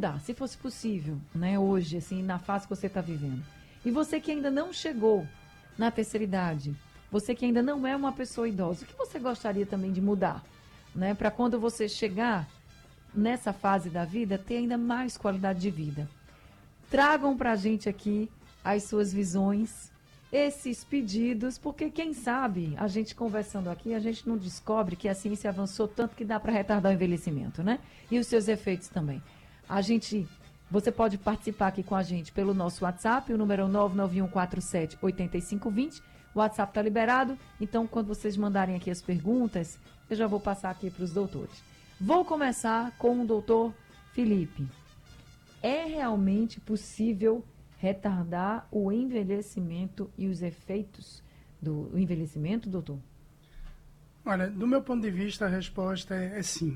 mudar, se fosse possível, né, hoje, assim, na fase que você está vivendo. E você que ainda não chegou na terceira idade, você que ainda não é uma pessoa idosa, o que você gostaria também de mudar, né, para quando você chegar nessa fase da vida, ter ainda mais qualidade de vida? Tragam para a gente aqui as suas visões, esses pedidos, porque quem sabe, a gente conversando aqui, a gente não descobre que a ciência avançou tanto que dá para retardar o envelhecimento, né? E os seus efeitos também. Você pode participar aqui com a gente pelo nosso WhatsApp, o número é 991478520. O WhatsApp está liberado, então quando vocês mandarem aqui as perguntas, eu já vou passar aqui para os doutores. Vou começar com o doutor Felipe. É realmente possível retardar o envelhecimento e os efeitos do envelhecimento, doutor? Olha, do meu ponto de vista, a resposta é sim.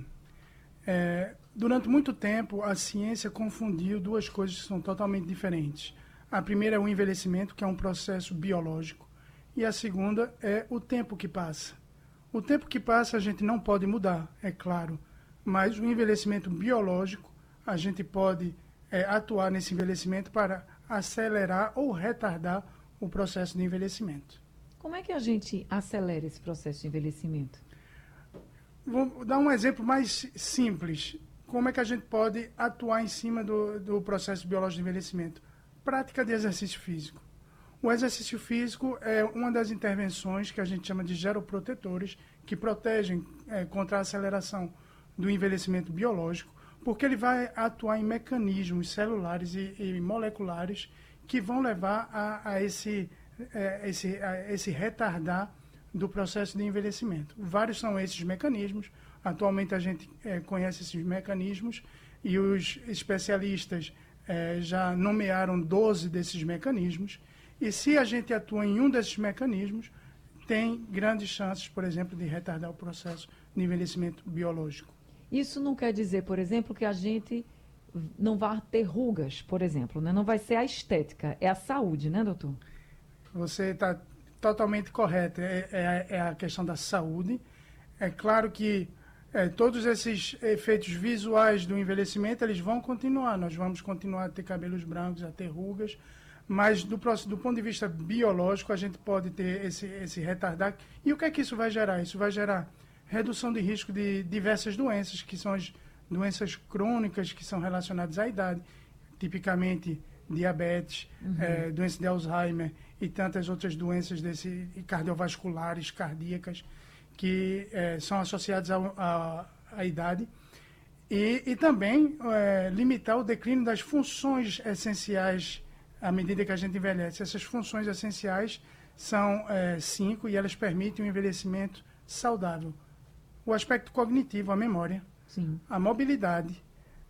Durante muito tempo, a ciência confundiu duas coisas que são totalmente diferentes. A primeira é o envelhecimento, que é um processo biológico, e a segunda é o tempo que passa. O tempo que passa a gente não pode mudar, é claro, mas o envelhecimento biológico, a gente pode atuar nesse envelhecimento para acelerar ou retardar o processo de envelhecimento. Como é que a gente acelera esse processo de envelhecimento? Vou dar um exemplo mais simples. Como é que a gente pode atuar em cima do processo biológico de envelhecimento? Prática de exercício físico. O exercício físico é uma das intervenções que a gente chama de geroprotetores, que protegem contra a aceleração do envelhecimento biológico, porque ele vai atuar em mecanismos celulares e moleculares que vão levar a esse retardar do processo de envelhecimento. Vários são esses mecanismos. Atualmente a gente conhece esses mecanismos e os especialistas já nomearam 12 desses mecanismos. E se a gente atua em um desses mecanismos, tem grandes chances, por exemplo, de retardar o processo de envelhecimento biológico. Isso não quer dizer, por exemplo, que a gente não vai ter rugas, por exemplo, né? Não vai ser a estética, é a saúde, né, doutor? Você está totalmente correto. É a questão da saúde. É claro que todos esses efeitos visuais do envelhecimento, eles vão continuar. Nós vamos continuar a ter cabelos brancos, a ter rugas, mas do ponto de vista biológico, a gente pode ter esse retardar. E o que é que isso vai gerar? Isso vai gerar redução de risco de diversas doenças, que são as doenças crônicas que são relacionadas à idade, tipicamente diabetes, doença de Alzheimer e tantas outras doenças cardiovasculares, cardíacas, que são associadas à idade. E também limitar o declínio das funções essenciais à medida que a gente envelhece. Essas funções essenciais são 5 e elas permitem um envelhecimento saudável. O aspecto cognitivo, a memória, sim, a mobilidade,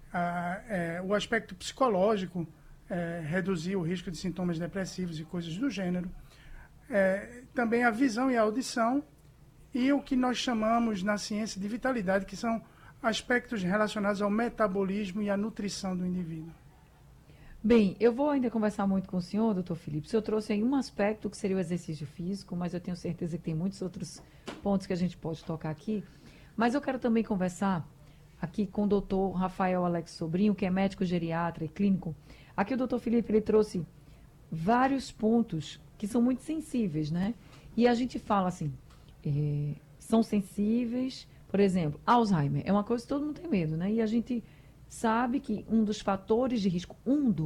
o aspecto psicológico, reduzir o risco de sintomas depressivos e coisas do gênero, também a visão e a audição, e o que nós chamamos na ciência de vitalidade, que são aspectos relacionados ao metabolismo e à nutrição do indivíduo. Bem, eu vou ainda conversar muito com o senhor, doutor Felipe. O senhor trouxe aí um aspecto que seria o exercício físico, mas eu tenho certeza que tem muitos outros pontos que a gente pode tocar aqui. Mas eu quero também conversar aqui com o doutor Rafael Alex Sobrinho, que é médico geriatra e clínico. Aqui o doutor Felipe, ele trouxe vários pontos que são muito sensíveis, né? E a gente fala assim, são sensíveis, por exemplo, Alzheimer é uma coisa que todo mundo tem medo, né? E a gente sabe que um dos fatores de risco,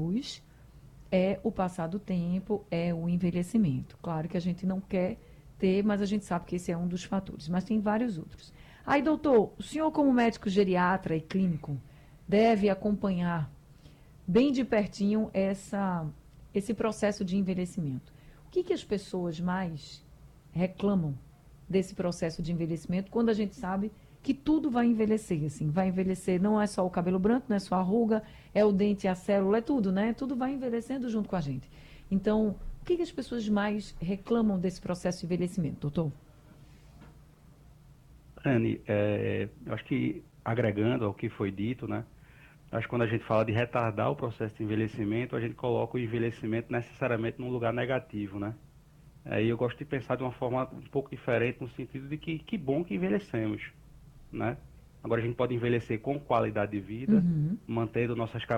é o passar do tempo, é o envelhecimento. Claro que a gente não quer ter, mas a gente sabe que esse é um dos fatores, mas tem vários outros. Aí, doutor, o senhor como médico geriatra e clínico deve acompanhar bem de pertinho esse processo de envelhecimento. O que as pessoas mais reclamam desse processo de envelhecimento quando a gente sabe que tudo vai envelhecer, assim, vai envelhecer, não é só o cabelo branco, não é só a ruga, é o dente, a célula, é tudo, né? Tudo vai envelhecendo junto com a gente. Então, o que as pessoas mais reclamam desse processo de envelhecimento, doutor? Anne, eu acho que agregando ao que foi dito, né? Acho que quando a gente fala de retardar o processo de envelhecimento, a gente coloca o envelhecimento necessariamente num lugar negativo, né? Aí eu gosto de pensar de uma forma um pouco diferente, no sentido de que bom que envelhecemos, né? Agora a gente pode envelhecer com qualidade de vida, mantendo nossas